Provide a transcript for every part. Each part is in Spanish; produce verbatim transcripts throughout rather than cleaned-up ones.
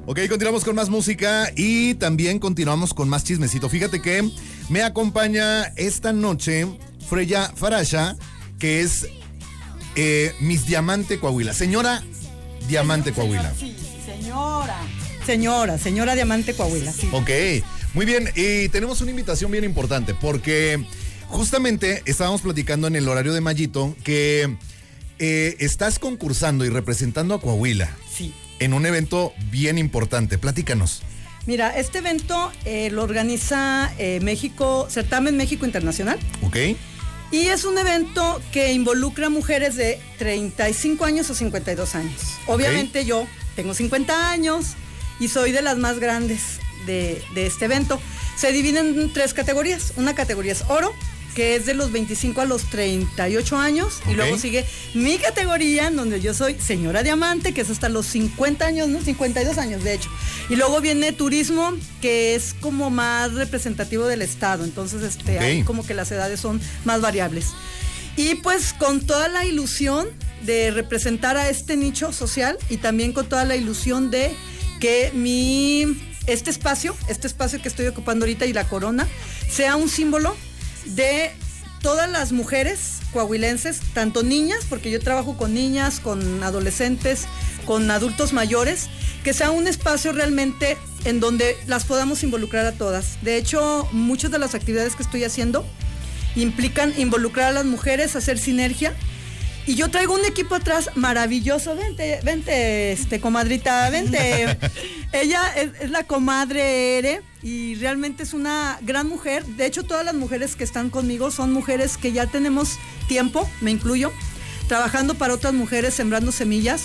Ok, continuamos con más música y también continuamos con más chismecito. Fíjate que me acompaña esta noche Freya Farasha, que es eh, Miss Diamante Coahuila. Señora Diamante Coahuila. Sí, señora. Señora, señora Diamante Coahuila, sí. Ok, muy bien. Y tenemos una invitación bien importante porque justamente estábamos platicando en el horario de Mayito que eh, estás concursando y representando a Coahuila. Sí. En un evento bien importante. Platícanos. Mira, este evento eh, lo organiza eh, México, Certamen México Internacional. Ok. Y es un evento que involucra mujeres de treinta y cinco años o cincuenta y dos años. Obviamente okay. Yo tengo cincuenta años y soy de las más grandes de, de este evento. Se dividen en tres categorías. Una categoría es oro, que es de los veinticinco a los treinta y ocho años. Okay. Y luego sigue mi categoría, en donde yo soy señora Diamante, que es hasta los cincuenta años, ¿no? cincuenta y dos años, de hecho. Y luego viene turismo, que es como más representativo del estado. Entonces, este, okay. Hay como que las edades son más variables. Y pues con toda la ilusión de representar a este nicho social y también con toda la ilusión de que mi, este espacio, este espacio que estoy ocupando ahorita y la corona, sea un símbolo de todas las mujeres coahuilenses, tanto niñas, porque yo trabajo con niñas, con adolescentes, con adultos mayores, que sea un espacio realmente en donde las podamos involucrar a todas. De hecho, muchas de las actividades que estoy haciendo implican involucrar a las mujeres, hacer sinergia. Y yo traigo un equipo atrás maravilloso. Vente, vente, este, comadrita, vente. Ella es, es la comadre Ere y realmente es una gran mujer. De hecho, todas las mujeres que están conmigo son mujeres que ya tenemos tiempo, me incluyo, trabajando para otras mujeres, sembrando semillas.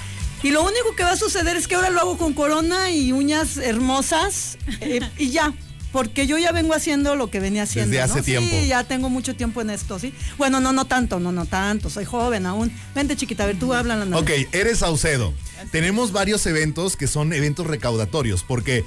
Y lo único que va a suceder es que ahora lo hago con corona y uñas hermosas eh, y ya. Porque yo ya vengo haciendo lo que venía haciendo. Desde hace ¿no? tiempo. Sí, ya tengo mucho tiempo en esto, ¿sí? Bueno, no, no tanto, no, no tanto. Soy joven aún. Vente, chiquita, a ver, tú habla la Ok, eres Saucedo. Tenemos varios eventos que son eventos recaudatorios, porque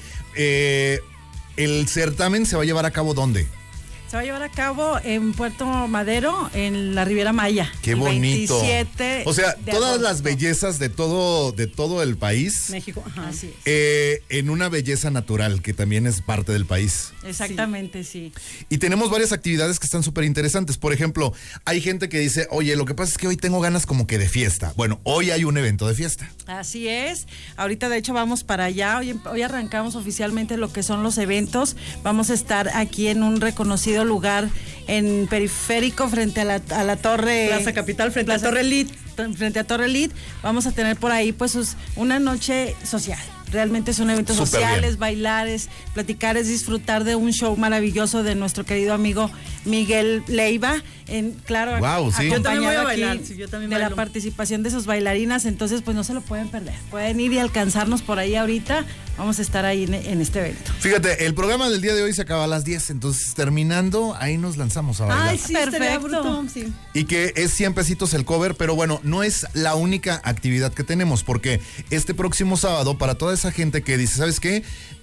eh, el certamen se va a llevar a cabo ¿dónde? Se va a llevar a cabo en Puerto Madero, en la Riviera Maya. Qué bonito. veintisiete O sea, todas agosto. las bellezas de todo, de todo el país. México, ajá. Así es. Eh, en una belleza natural que también es parte del país. Exactamente, sí. sí. Y tenemos varias actividades que están súper interesantes. Por ejemplo, hay gente que dice, oye, lo que pasa es que hoy tengo ganas como que de fiesta. Bueno, hoy hay un evento de fiesta. Así es. Ahorita, de hecho, vamos para allá. Hoy, hoy arrancamos oficialmente lo que son los eventos. Vamos a estar aquí en un reconocido lugar en Periférico frente a la, a la Torre Plaza Capital, frente Plaza, a Torre Elite. Frente a Torre Elite. Vamos a tener por ahí pues una noche social. Realmente son eventos Súper sociales, bien. Bailar, es platicar, es disfrutar de un show maravilloso de nuestro querido amigo Miguel Leiva. En, claro, wow, sí. Yo también voy a aquí bailar, sí, yo también de bailo. la participación de sus bailarinas, entonces pues no se lo pueden perder. Pueden ir y alcanzarnos por ahí ahorita. Vamos a estar ahí en, en este evento. Fíjate, el programa del día de hoy se acaba a las diez, entonces terminando, ahí nos lanzamos a bailar. Ay, sí, perfecto. Bruto, sí. Y que es cien pesitos el cover, pero bueno, no es la única actividad que tenemos, porque este próximo sábado, para toda esa gente que dice, ¿sabes qué?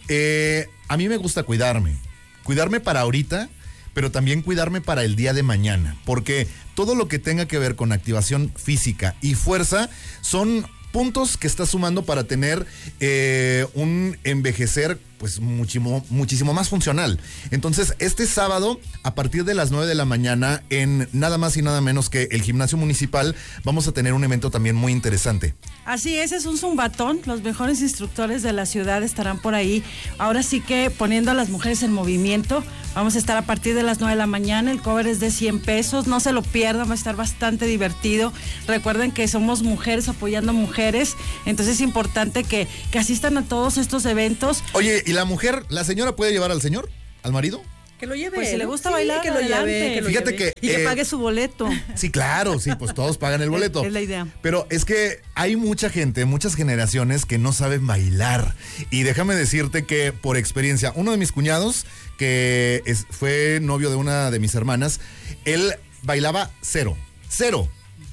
Eh, a mí me gusta cuidarme. Cuidarme para ahorita, pero también cuidarme para el día de mañana, porque todo lo que tenga que ver con activación física y fuerza son puntos que está sumando para tener eh, un envejecer pues muchísimo, muchísimo más funcional. Entonces, este sábado, a partir de las nueve de la mañana, en nada más y nada menos que el Gimnasio Municipal, vamos a tener un evento también muy interesante. Así es, es un zumbatón, los mejores instructores de la ciudad estarán por ahí. Ahora sí que poniendo a las mujeres en movimiento, vamos a estar a partir de las nueve de la mañana, el cover es de cien pesos, no se lo pierdan, va a estar bastante divertido. Recuerden que somos mujeres apoyando mujeres, entonces es importante que, que asistan a todos estos eventos. Oye, ¿y la mujer, la señora puede llevar al señor, al marido? Que lo lleve. Pues si ¿no? le gusta sí, bailar, que lo adelante. lleve. Que lo Fíjate lleve. que, Y que eh, pague su boleto. Sí, claro, sí, pues todos pagan el boleto. Es, es la idea. Pero es que hay mucha gente, muchas generaciones que no saben bailar. Y déjame decirte que por experiencia, uno de mis cuñados, que es, fue novio de una de mis hermanas, él bailaba cero, cero.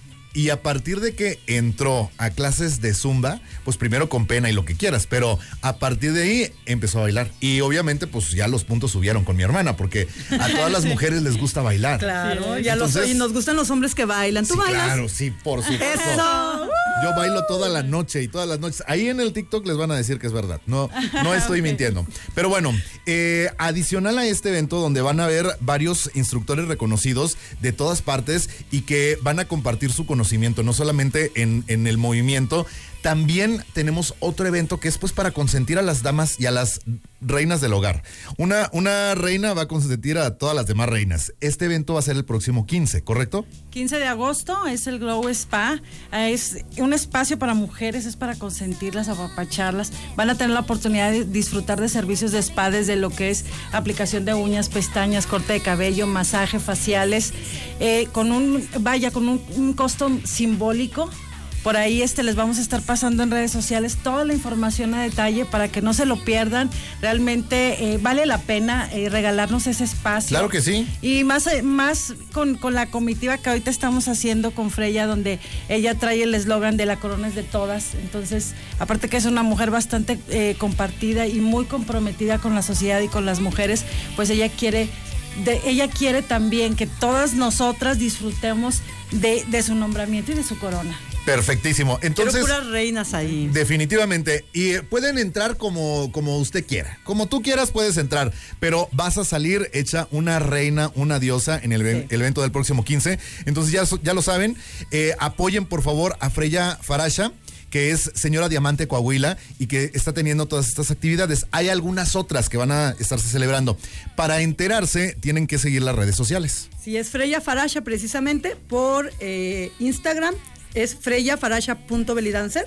Y a partir de que entró a clases de zumba, pues primero con pena y lo que quieras, pero a partir de ahí empezó a bailar. Y obviamente pues ya los puntos subieron con mi hermana, porque a todas las mujeres les gusta bailar. Claro, Sí. ya Entonces, los, y nos gustan los hombres que bailan. ¿Tú sí, bailas? claro, sí, por supuesto. ¡Eso! yo bailo toda la noche y todas las noches. Ahí en el TikTok les van a decir que es verdad. No, no estoy okay. mintiendo. Pero bueno, eh, adicional a este evento donde van a haber varios instructores reconocidos de todas partes y que van a compartir su conocimiento, no solamente en, en el movimiento. También tenemos otro evento que es pues para consentir a las damas y a las reinas del hogar. Una, una reina va a consentir a todas las demás reinas. Este evento va a ser el próximo quince, ¿correcto? quince de agosto es el Glow Spa. Es un espacio para mujeres, es para consentirlas, apapacharlas. Van a tener la oportunidad de disfrutar de servicios de spa, desde lo que es aplicación de uñas, pestañas, corte de cabello, masaje, faciales, eh, con un, vaya, con un, un costo simbólico. Por ahí este les vamos a estar pasando en redes sociales toda la información a detalle para que no se lo pierdan. Realmente eh, vale la pena eh, regalarnos ese espacio. Claro que sí. Y más, más con, con la comitiva que ahorita estamos haciendo con Freya, donde ella trae el eslogan de la corona es de todas. Entonces, aparte que es una mujer bastante eh, compartida y muy comprometida con la sociedad y con las mujeres, pues ella quiere... De, ella quiere también que todas nosotras disfrutemos de, de su nombramiento y de su corona. Perfectísimo. Entonces, quiero puras reinas ahí. Definitivamente. Y pueden entrar como, como usted quiera. Como tú quieras puedes entrar, pero vas a salir hecha una reina, una diosa en el, sí. el evento del próximo quince. Entonces ya, ya lo saben. Eh, apoyen por favor a Freya Farasha, que es señora Diamante Coahuila y que está teniendo todas estas actividades. Hay algunas otras que van a estarse celebrando. Para enterarse, tienen que seguir las redes sociales. Sí, es Freya Farasha precisamente por eh, Instagram, es freyafarasha.bellydancer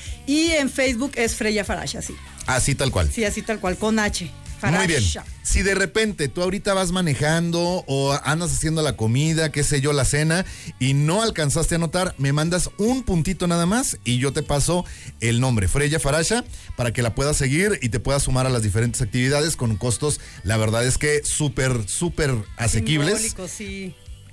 y en Facebook es Freya Farasha, sí. Así tal cual. Sí, así tal cual, con H. Farasha. Muy bien. Si de repente tú ahorita vas manejando o andas haciendo la comida, qué sé yo, la cena, y no alcanzaste a anotar, me mandas un puntito nada más y yo te paso el nombre, Freya Farasha, para que la puedas seguir y te puedas sumar a las diferentes actividades con costos, la verdad es que súper, súper asequibles. Simbólico, sí.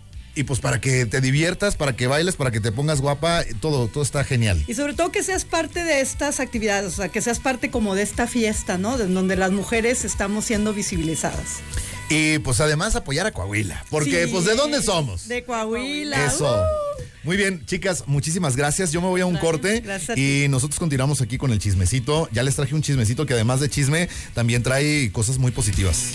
Y pues para que te diviertas, para que bailes, para que te pongas guapa, todo, todo está genial. Y sobre todo que seas parte de estas actividades, o sea, que seas parte como de esta fiesta, ¿no? De donde las mujeres estamos siendo visibilizadas. Y pues además apoyar a Coahuila, porque sí, pues ¿de dónde somos? De Coahuila. Eso. Uh. Muy bien, chicas, muchísimas gracias. Yo me voy a un corte gracias y nosotros continuamos aquí con el chismecito. Ya les traje un chismecito que además de chisme, también trae cosas muy positivas.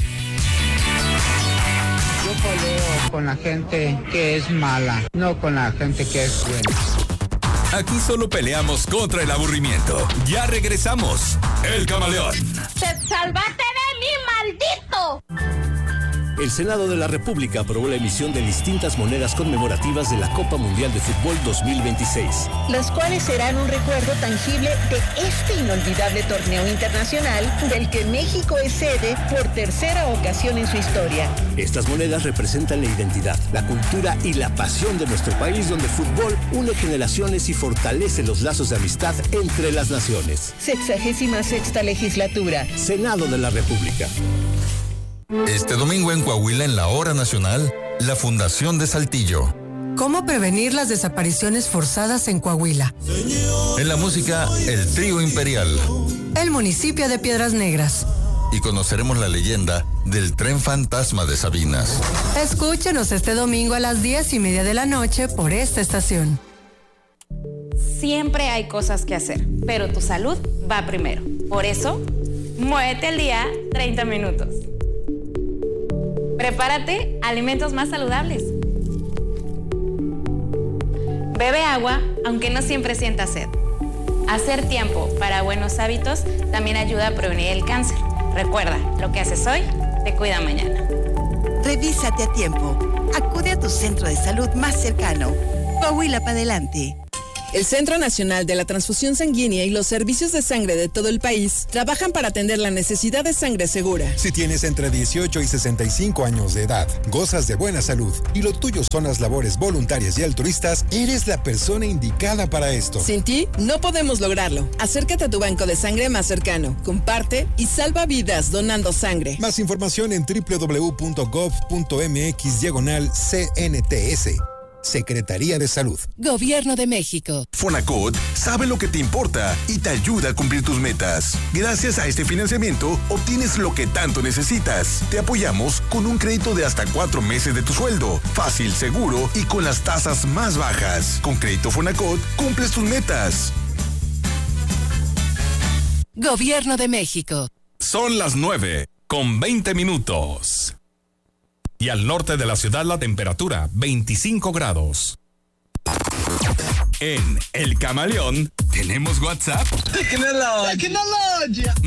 Yo peleo con la gente que es mala, no con la gente que es buena. Aquí solo peleamos contra el aburrimiento. Ya regresamos. El Camaleón. ¡Te salvaste de mí, maldito! El Senado de la República aprobó la emisión de distintas monedas conmemorativas de la Copa Mundial de Fútbol dos mil veintiséis. Las cuales serán un recuerdo tangible de este inolvidable torneo internacional del que México es sede por tercera ocasión en su historia. Estas monedas representan la identidad, la cultura y la pasión de nuestro país, donde el fútbol une generaciones y fortalece los lazos de amistad entre las naciones. Sexagésima sexta legislatura. Senado de la República. Este domingo en Coahuila, en la Hora Nacional, la Fundación de Saltillo. ¿Cómo prevenir las desapariciones forzadas en Coahuila? En la música, el Trío Imperial. El municipio de Piedras Negras. Y conoceremos la leyenda del tren fantasma de Sabinas. Escúchenos este domingo a las diez y media de la noche por esta estación. Siempre hay cosas que hacer, pero tu salud va primero. Por eso, muévete el día treinta minutos. Prepárate alimentos más saludables. Bebe agua, aunque no siempre sientas sed. Hacer tiempo para buenos hábitos también ayuda a prevenir el cáncer. Recuerda, lo que haces hoy te cuida mañana. Revísate a tiempo. Acude a tu centro de salud más cercano. Coahuila para adelante. El Centro Nacional de la Transfusión Sanguínea y los servicios de sangre de todo el país trabajan para atender la necesidad de sangre segura. Si tienes entre dieciocho y sesenta y cinco años de edad, gozas de buena salud y lo tuyo son las labores voluntarias y altruistas, eres la persona indicada para esto. Sin ti, no podemos lograrlo. Acércate a tu banco de sangre más cercano, comparte y salva vidas donando sangre. Más información en doble u doble u doble u punto gov punto m x diagonal C N T S. Secretaría de Salud. Gobierno de México. Fonacot sabe lo que te importa y te ayuda a cumplir tus metas. Gracias a este financiamiento, obtienes lo que tanto necesitas. Te apoyamos con un crédito de hasta cuatro meses de tu sueldo. Fácil, seguro y con las tasas más bajas. Con Crédito Fonacot, cumples tus metas. Gobierno de México. Son las nueve con veinte minutos. Y al norte de la ciudad la temperatura veinticinco grados. En El Camaleón tenemos WhatsApp. Tecnología. Tecnología.